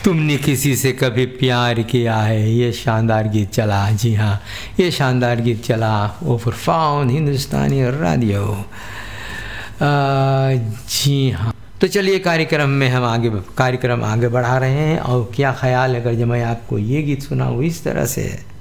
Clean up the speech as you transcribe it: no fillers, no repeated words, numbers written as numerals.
तुमने किसी से कभी प्यार किया है, ये शानदार गीत चला। जी हाँ, ये शानदार गीत चला ओवर फाउंड हिंदुस्तानी रेडियो। जी हाँ, तो चलिए कार्यक्रम में हम कार्यक्रम आगे बढ़ा रहे हैं। और क्या ख्याल है अगर जब मैं आपको ये गीत सुनाऊँ इस तरह से।